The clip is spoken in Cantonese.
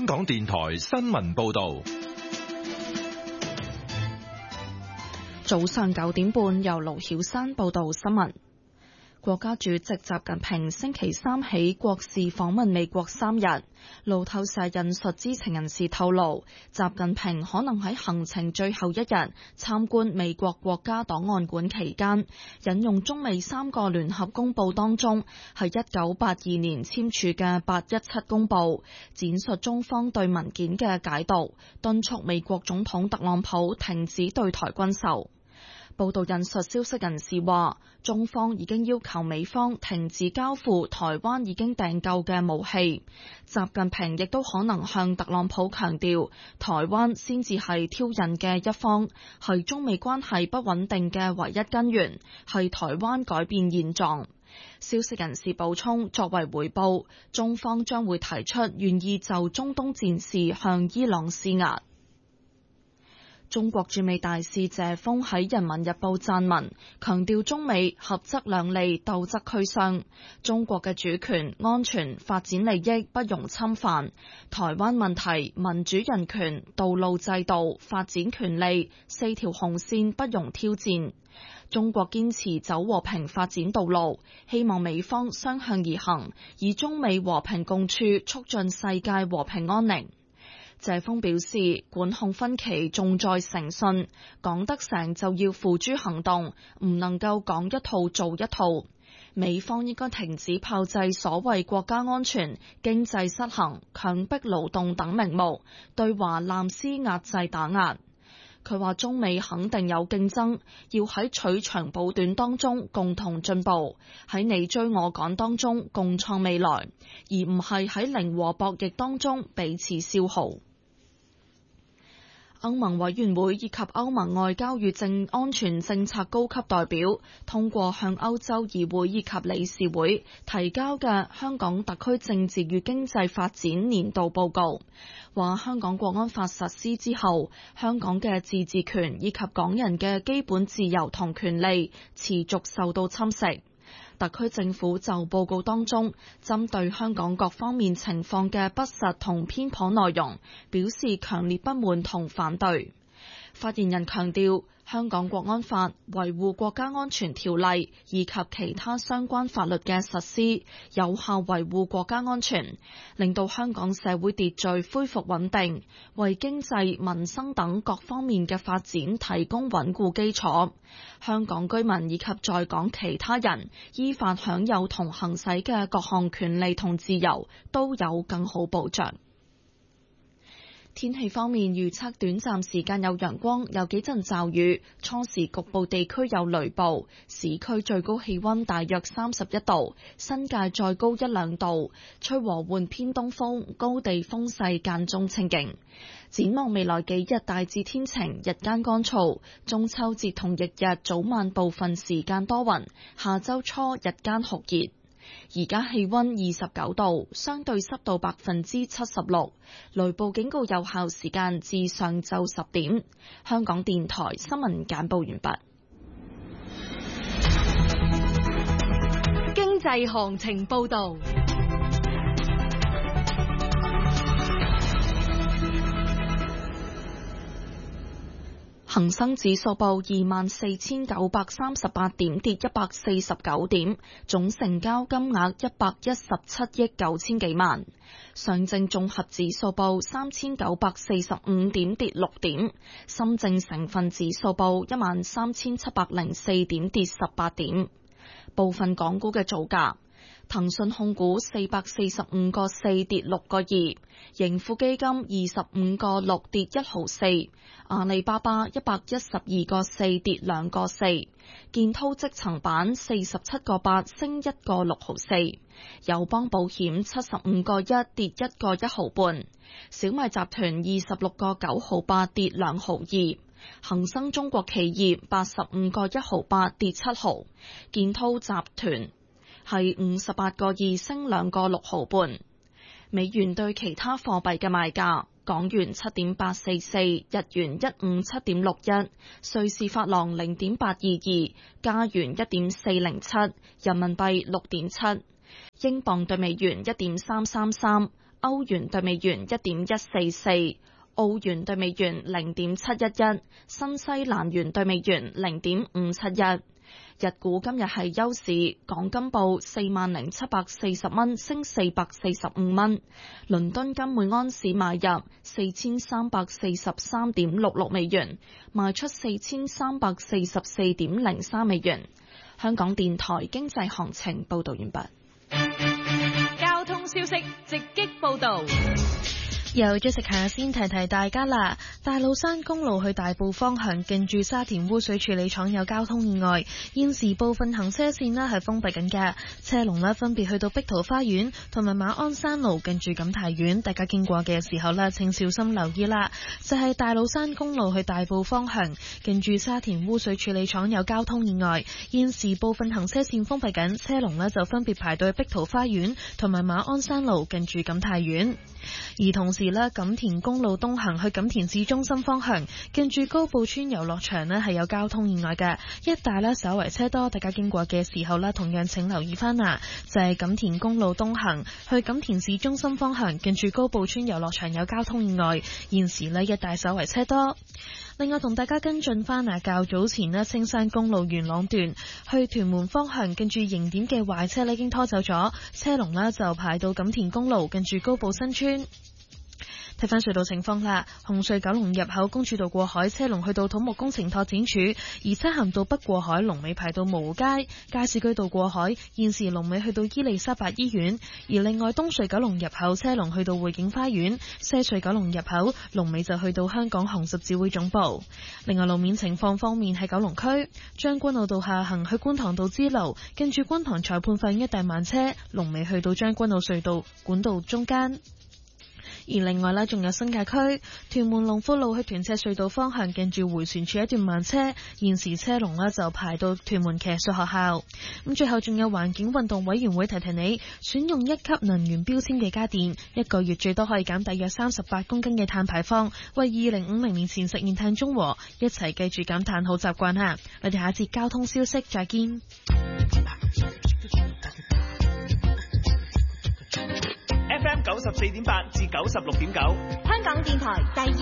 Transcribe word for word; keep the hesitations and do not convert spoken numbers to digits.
香港電台新聞報道。 早上九點半，由盧曉山報道新聞。國家主席習近平星期三起國事訪問美國三日。路透社引述知情人士透露，習近平可能喺行程最後一日參觀美國國家檔案館期間，引用中美三個聯合公報當中喺一九八二年簽署嘅八一七公報，闡述中方對文件嘅解讀，敦促美國總統特朗普停止對台軍售。報道引述消息人士話，中方已經要求美方停止交付台灣已經訂購嘅武器。習近平亦都可能向特朗普強調，台灣先至係挑釁嘅一方，係中美關係不穩定嘅唯一根源，係台灣改變現狀。消息人士補充，作為回報，中方將會提出願意就中東戰事向伊朗施壓。中國駐美大使謝鋒喺《人民日報》撰文，強調中美合則兩利，鬥則俱傷。中國嘅主權、安全、發展利益不容侵犯。台灣問題、民主人權、道路制度、發展權利四條紅線不容挑戰。中國堅持走和平發展道路，希望美方相向而行，以中美和平共處促進世界和平安寧。謝鋒表示，管控分歧重在誠信，講得成就要付諸行動，唔能夠講一套做一套。美方應該停止炮製所謂國家安全、經濟失衡、強迫勞動等名目，對華濫施壓制打壓。佢話中美肯定有競爭，要喺取長補短當中共同進步，喺你追我趕當中共創未來，而唔係喺零和博弈當中彼此消耗。歐盟委員會以及歐盟外交與政安全政策高級代表通過向歐洲議會以及理事會提交嘅香港特區政治與經濟發展年度報告，話香港國安法實施之後，香港嘅自治權以及港人嘅基本自由同權利持續受到侵蝕。特區政府就報告當中針對香港各方面情況嘅不實同偏頗內容，表示強烈不滿同反對。發言人強調，香港國安法維護國家安全條例以及其他相關法律嘅實施，有效維護國家安全，令到香港社會秩序恢復穩定，為經濟、民生等各方面嘅發展提供穩固基礎。香港居民以及在港其他人依法享有同行使嘅各項權利同自由都有更好保障。天氣方面，預測短暫時間有陽光，有幾陣驟雨，初時局部地區有雷暴。市區最高氣溫大約三十一度，新界再高一兩度，吹和緩偏東風，高地風勢間中清勁。展望未來幾日大致天晴，日間乾燥。中秋節同翌日早晚部分時間多雲，下周初日間酷熱。而家氣溫二十九度，相對濕度百分之七十六，雷暴警告有效時間至上晝十點。香港電台新聞簡報完畢。 經濟行情報道。 恒生指數報二萬四千九百三十八點，跌一百四十九點，總成交金額一百一十七億九千幾萬。上證綜合指數報三千九百四十五點，跌六點。深證成分指數報一萬三千七百零四點，跌十八點。部分港股嘅早價。騰訊控股四百四十五個四跌六個二，盈富基金二十五個六跌一毫四，阿里巴巴一百一十二個四跌兩個四，建滔積層板四十七個八升一個六毫四，友邦保險七十五個一跌一個一毫半，小米集團二十六個九毫八跌兩毫二，恒生中國企業八十五個一毫八跌七毫，建滔集團係五十八個二升兩個六毫半。美元對其他貨幣嘅賣價：港元七點八四四，日元一五七點六一，瑞士法郎零點八二二，加元一點四零七，人民幣六點七，英鎊對美元一點三三三， 歐元對美元一點一四四，澳元對美元零點七一一，新西蘭元對美元零點五七一。日股今日係休市，港金報四萬零七百四十蚊，升四百四十五蚊。倫敦金每安士買入四千三百四十三點六六美元，賣出四千三百四十四點零三美元。香港電台經濟行情報道完畢。 交通消息直擊報道。 又再食下先提提大家啦，大老山公路去大埔方向近住沙田污水處理廠有交通意外，現時部分行車線呢係封閉緊嘅，車龍呢分別去到碧桃花園同埋馬鞍山路近住錦泰苑，大家經過嘅時候呢請小心留意啦。就係、是、大老山公路去大埔方向近住沙田污水處理廠有交通意外，現時部分行車線封閉緊，車龍呢就分別排到去碧桃花園同埋馬鞍山路近住錦泰苑。而同時呢，錦田公路東行去錦田市中心方向，近住高埔村遊樂場呢係有交通意外嘅，一帶呢稍為車多，大家經過嘅時候呢同樣請留意翻啊！就係錦田公路東行去錦田市中心方向，近住高埔村遊樂場有交通意外，現時呢一帶稍為車多。另外同大家跟進翻啊，較早前呢青山公路元朗段去屯門方向，近住迎點嘅壞車呢已經拖走咗，車龍呢就排到錦田公路近住高埔新村。睇翻隧道情況啦，紅隧九龍入口公主道過海車龍去到土木工程拓展處，而漆咸道北過海龍尾排到蕪湖街，加士居道過海現時龍尾去到伊利沙伯醫院，而另外東隧九龍入口車龍去到匯景花園，西隧九龍入口龍尾就去到香港紅十字會總部。另外路面情況方面，喺九龍區將軍澳道下行去觀塘道支路，跟住觀塘裁判法院一帶慢車，龍尾去到將軍澳隧道管道中間。而另外呢，仲有新界區屯門龍富路去屯赤隧道方向，近住迴旋處一段慢車，現時車龍呢就排到屯門騎術學校。咁最後仲有環境運動委員會提提你，選用一級能源標籤嘅家電，一個月最多可以減大約三十八公斤嘅碳排放，為二零五零年前實現碳中和，一齊記住減碳好習慣哈！我哋下一節交通消息再見。 F M 九十四點八至九十六點九， 香港電台第二